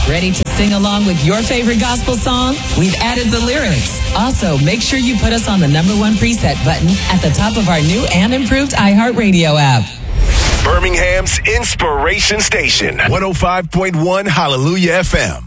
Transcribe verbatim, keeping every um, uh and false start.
Ready to sing along with your favorite gospel song? We've added the lyrics. Also, make sure you put us on the number one preset button at the top of our new and improved iHeartRadio app. Birmingham's Inspiration Station, one oh five point one Hallelujah F M.